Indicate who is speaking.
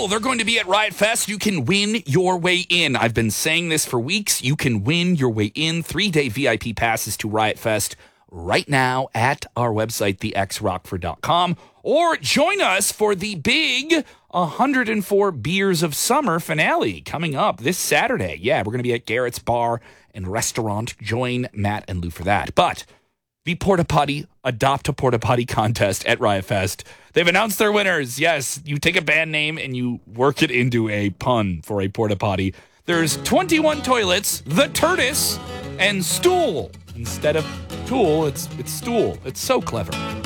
Speaker 1: Tool, they're going to be at Riot Fest. You can win your way in. I've been saying this for weeks. You can win your way in. 3-day VIP passes to Riot Fest right now at our website, thexrockford.com. Or join us for the big 104 Beers of Summer finale coming up this Saturday. Yeah, we're going to be at Garrett's Bar and Restaurant. Join Matt and Lou for that. But the Adopt a Porta Potty contest at Riot Fest. They've announced their winners. Yes, you take a band name and you work it into a pun for a porta potty. There's 21 toilets, the Turtis, and stool. Instead of tool, it's stool. It's so clever.